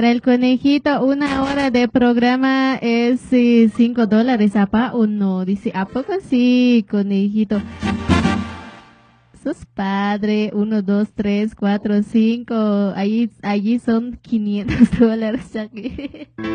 Para el conejito, 1 hora de programa es $5, ¿apa o no? Dice, ¿a poco sí, conejito? Sos padre, 1, 2, 3, 4, 5. Allí son $500, Chucky.